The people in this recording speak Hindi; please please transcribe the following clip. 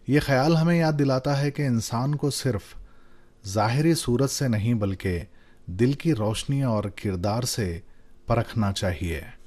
ये ख्याल हमें याद दिलाता है कि इंसान को सिर्फ ज़ाहिरी सूरत से नहीं बल्कि दिल की रोशनी और किरदार से परखना चाहिए।